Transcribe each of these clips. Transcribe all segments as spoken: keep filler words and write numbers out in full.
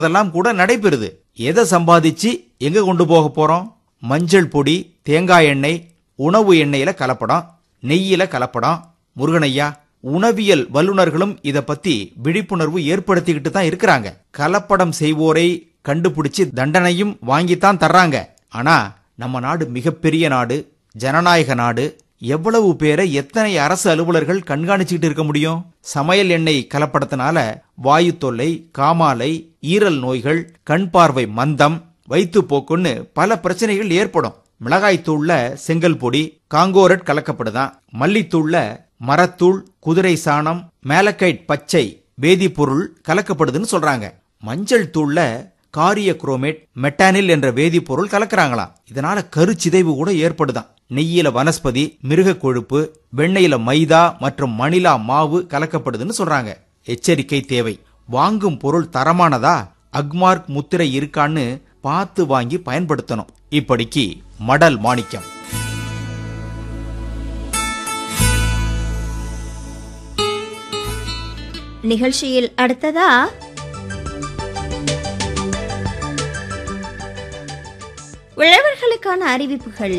அதெல்லாம் கூட நடைபெறுது. எதை சம்பாதிச்சு எங்க கொண்டு போக போறோம்? மஞ்சள் பொடி, தேங்காய் எண்ணெய், உணவு எண்ணெயில கலப்படம், நெய்யில கலப்படம். முருகனையா, உணவியல் வல்லுநர்களும் இத பத்தி விழிப்புணர்வு ஏற்படுத்திக்கிட்டு தான் இருக்கிறாங்க. கலப்படம் செய்வோரை கண்டுபிடிச்சு தண்டனையும் வாங்கித்தான் தர்றாங்க. ஆனா நம்ம நாடு மிகப்பெரிய நாடு, ஜனநாயக நாடு. எவ்வளவு பேரை எத்தனை அரசு அலுவலர்கள் கண்காணிச்சுக்கிட்டு இருக்க முடியும்? சமையல் எண்ணெய் கலப்படத்தினால வாயு தொல்லை, காமாலை, ஈரல் நோய்கள், கண் பார்வை மந்தம், வயிற்றுப்போக்குன்னு பல பிரச்சனைகள் ஏற்படும். மிளகாய்த்தூள்ல செங்கல் பொடி, காங்கோரட் கலக்கப்படுதான். மல்லித்தூள்ல மரத்தூள், குதிரை சாணம், மேலக்கைட் பச்சை வேதிப்பொருள் கலக்கப்படுதுன்னு சொல்றாங்க. மஞ்சள் தூள்ல காரிய குரோமேட், மெட்டானில் என்ற வேதிப்பொருள் கலக்கிறாங்களாம். இதனால கருச்சிதைவு கூட ஏற்படுதான். நெய்யில வனஸ்பதி, மிருக கொழுப்பு, வெண்ணெயில மைதா மற்றும் மணிலா மாவு கலக்கப்படுதுன்னு சொல்றாங்க. எச்சரிக்கை தேவை. வாங்கும் பொருள் தரமானதா, அக்மார்க் முத்திரை இருக்கான்னு பார்த்து வாங்கி பயன்படுத்தணும். இப்படிக்கு மடல் மாணிக்கம். நிகழ்ச்சியில் அடுத்ததா உழவர்களுக்கான அறிவிப்புகள்.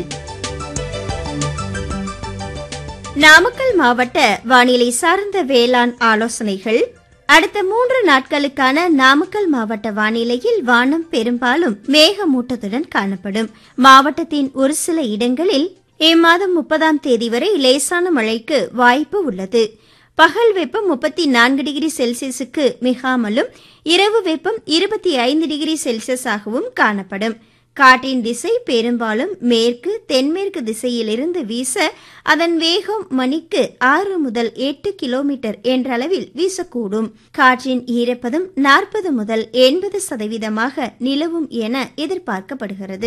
நாமக்கல் மாவட்ட வானிலை சார்ந்த வேளாண் ஆலோசனைகள். அடுத்த மூன்று நாட்களுக்கான நாமக்கல் மாவட்ட வானிலையில் வானம் பெரும்பாலும் மேகமூட்டத்துடன் காணப்படும். மாவட்டத்தின் ஒரு சில இடங்களில் இம்மாதம் முப்பதாம் தேதி வரை லேசான மழைக்கு வாய்ப்பு உள்ளது. பகல் வெப்பம் முப்பத்தி நான்கு டிகிரி செல்சியஸுக்கு மிகாமலும் இரவு வெப்பம் இருபத்தி ஐந்து டிகிரி செல்சியஸாகவும் காணப்படும். காற்றின் திசை பெரும்பாலும் மேற்கு தென்மேற்கு திசையிலிருந்து வீச அதன் வேகம் மணிக்கு ஆறு முதல் எட்டு கிலோமீட்டர் என்றளவில் வீசக்கூடும். காற்றின் ஈரப்பதம் நாற்பது முதல் எண்பது சதவீதமாக நிலவும் என எதிர்பார்க்கப்படுகிறது.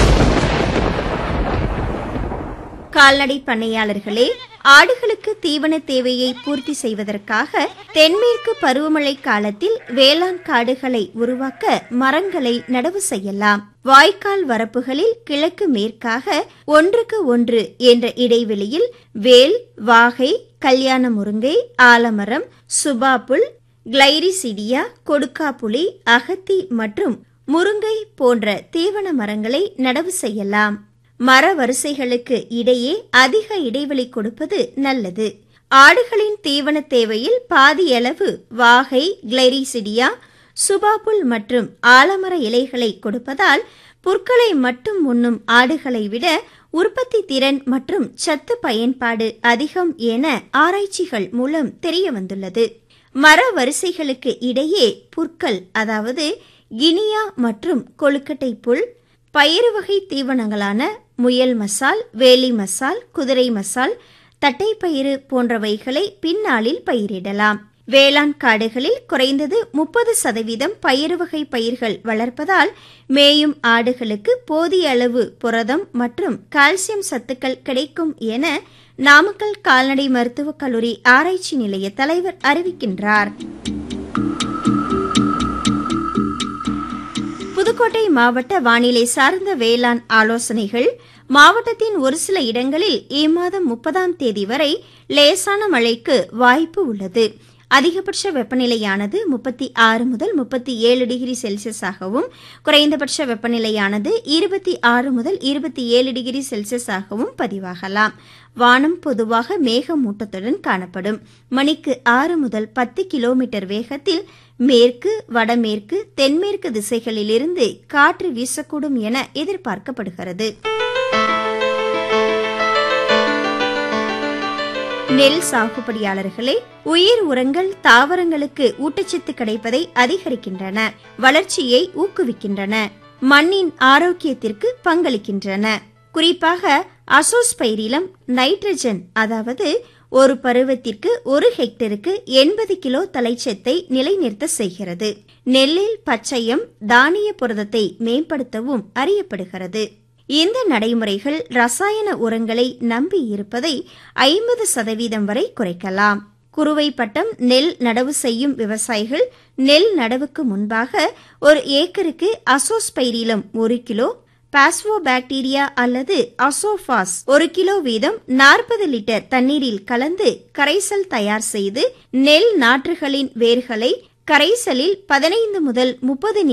கால்நடை பண்ணையாளர்களே, ஆடுகளுக்கு தீவன தேவையை பூர்த்தி செய்வதற்காக தென்மேற்கு பருவமழை காலத்தில் வேளாண் காடுகளை உருவாக்க மரங்களை நடவு செய்யலாம். வாய்க்கால் வரப்புகளில் கிழக்கு மேற்காக ஒன்றுக்கு ஒன்று என்ற இடைவெளியில் வேல், வாகை, கல்யாண முருங்கை, ஆலமரம், சுபாப்புல், கிளைரிசிடியா, கொடுக்காப்புளி, அகத்தி மற்றும் முருங்கை போன்ற தீவன மரங்களை நடவு செய்யலாம். மர வரிசைகளுக்கு இடையே அதிக இடைவெளி கொடுப்பது நல்லது. ஆடுகளின் தீவன தேவையில் பாதியளவு வாகை, கிளைரிசிடியா, சுபாப்புல் மற்றும் ஆலமர இலைகளை கொடுப்பதால் புற்களை மட்டும் உண்ணும் ஆடுகளை விட உற்பத்தி திறன் மற்றும் சத்து பயன்பாடு அதிகம் என ஆராய்ச்சிகள் மூலம் தெரிய வந்துள்ளது. மர வரிசைகளுக்கு இடையே புற்கள், அதாவது கினியா மற்றும் கொழுக்கட்டை புல், பயிறு வகை தீவனங்களான முயல் மசால், வேலி மசால், குதிரை மசால், தட்டைப்பயிறு போன்றவைகளை பின்னாளில் பயிரிடலாம். வேளாண் காடுகளில் குறைந்தது முப்பது சதவீதம் பயிறு வகை பயிர்கள் வளர்ப்பதால் மேயும் ஆடுகளுக்கு போதிய அளவு புரதம் மற்றும் கால்சியம் சத்துக்கள் கிடைக்கும் என நாமக்கல் கால்நடை மருத்துவக் கல்லூரி ஆராய்ச்சி நிலைய தலைவர் அறிவிக்கின்றார். புதுக்கோட்டை மாவட்ட வானிலை சார்ந்த வேளாண் ஆலோசனைகள். மாவட்டத்தின் ஒரு சில இடங்களில் இம்மாதம் முப்பதாம் தேதி வரை லேசான மழைக்கு வாய்ப்பு உள்ளது. அதிகபட்ச வெப்பநிலையானது முப்பத்தி ஆறு முதல் முப்பத்தி ஏழு டிகிரி செல்சியஸாகவும் குறைந்தபட்ச வெப்பநிலையானது இருபத்தி ஆறு முதல் இருபத்தி ஏழு டிகிரி செல்சியஸாகவும் பதிவாகலாம். வானம் பொதுவாக மேகமூட்டத்துடன் காணப்படும். மணிக்கு ஆறு முதல் பத்து கிலோமீட்டர் வேகத்தில் மேற்கு, வடமேற்கு, தென்மேற்கு திசைகளிலிருந்து காற்று வீசக்கூடும் என எதிர்பார்க்கப்படுகிறது. நெல் சாகுபடியாளர்களே, உயிர் உரங்கள் தாவரங்களுக்கு ஊட்டச்சத்து கிடைப்பதை அதிகரிக்கின்றன, வளர்ச்சியை ஊக்குவிக்கின்றன, மண்ணின் ஆரோக்கியத்திற்கு பங்களிக்கின்றன. குறிப்பாக அசோஸ்பைரிலம் நைட்ரஜன், அதாவது ஒரு பருவத்திற்கு ஒரு ஹெக்டருக்கு எண்பது கிலோ தலைச்சத்தை நிலைநிறுத்த செய்கிறது. நெல்லில் பச்சையம் தானிய புரதத்தை மேம்படுத்தவும் அறியப்படுகிறது. இந்த நடைமுறைகள் ரசாயன உரங்களை நம்பி இருப்பதை ஐம்பது சதவீதம் வரை குறைக்கலாம். குறுவை பட்டம் நெல் நடவு செய்யும் விவசாயிகள் நெல் நடவுக்கு முன்பாக ஒரு ஏக்கருக்கு அசோஸ்பைரிலம் ஒரு கிலோ, பாஸ்வோபாக்டீரியா அல்லது அசோபாஸ் ஒரு கிலோ வீதம் நாற்பது லிட்டர் தண்ணீரில் கலந்து கரைசல் தயார் செய்து நெல் நாற்றுகளின் வேர்களை கரைசலில் பதினைந்து முதல் முப்பது